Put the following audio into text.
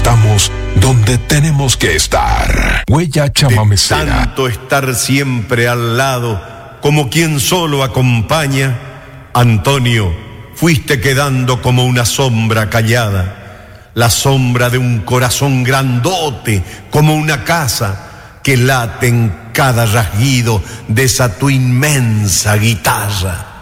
estamos donde tenemos que estar. Huella chamamecera. De tanto estar siempre al lado, como quien solo acompaña, Antonio, fuiste quedando como una sombra callada, la sombra de un corazón grandote, como una casa que late en cada rasguido de esa tu inmensa guitarra.